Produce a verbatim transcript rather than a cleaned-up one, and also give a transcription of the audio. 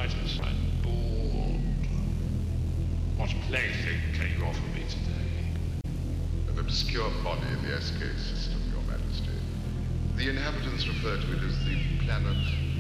Titus, I'm bored. What plaything can you offer me today? An obscure body in the S K system, Your Majesty. The inhabitants refer to it as the planet